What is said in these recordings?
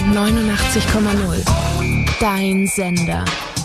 89,0. Dein Sender.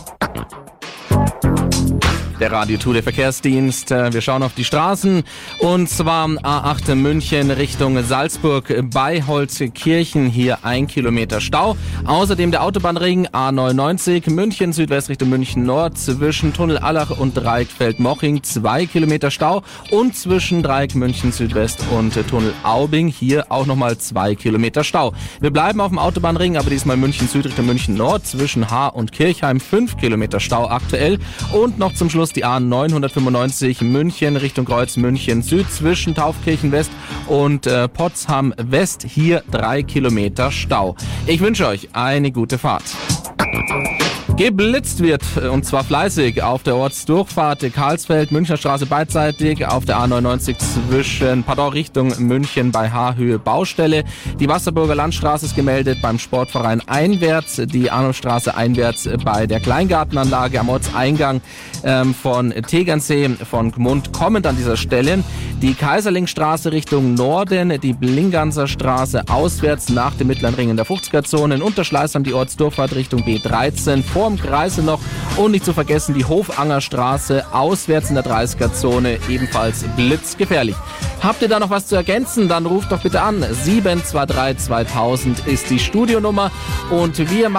Der Radio Tour, der Verkehrsdienst. Wir schauen auf die Straßen und zwar A8 München Richtung Salzburg bei Holzkirchen. Hier 1 Kilometer Stau. Außerdem der Autobahnring A99 München Südwest Richtung München Nord zwischen Tunnel Allach und Dreieck Feldmoching 2 Kilometer Stau und zwischen Dreieck München Südwest und Tunnel Aubing hier auch nochmal 2 Kilometer Stau. Wir bleiben auf dem Autobahnring, aber diesmal München Süd Richtung München Nord zwischen Haar und Kirchheim 5 Kilometer Stau aktuell und noch zum Schluss die A995 München Richtung Kreuz München Süd zwischen Taufkirchen West und Potsdam West. Hier 3 Kilometer Stau. Ich wünsche euch eine gute Fahrt. Geblitzt wird, und zwar fleißig, auf der Ortsdurchfahrt Karlsfeld, Münchner Straße beidseitig, auf der A99 Richtung München bei Haarhöhe Baustelle. Die Wasserburger Landstraße ist gemeldet beim Sportverein einwärts, die Arnoldstraße einwärts bei der Kleingartenanlage am Ortseingang von Tegernsee, von Gmund kommend an dieser Stelle. Die Kaiserlingstraße Richtung Norden, die Blinganser Straße auswärts nach dem Mittleren Ring in der 50er-Zone, in Unterschleißheim die Ortsdurchfahrt Richtung B13, vorm Kreisel noch und nicht zu vergessen die Hofangerstraße auswärts in der 30er-Zone, ebenfalls blitzgefährlich. Habt ihr da noch was zu ergänzen? Dann ruft doch bitte an. 723 2000 ist die Studionummer und wir machen